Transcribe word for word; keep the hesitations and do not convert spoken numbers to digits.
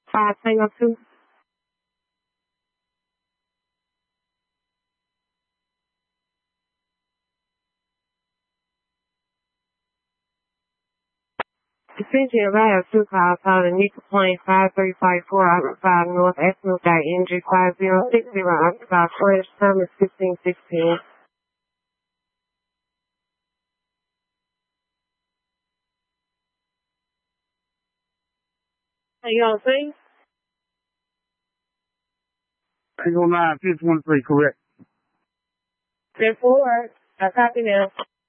five Tango two. Attention arrived two cars out of Nickel Plane five three five four Outlet five North Estimate guy N G five zero six zero occupied Fresh time is fifteen sixteen. How you all see? Tango nine, fifth one three, correct. ten four. I copy now.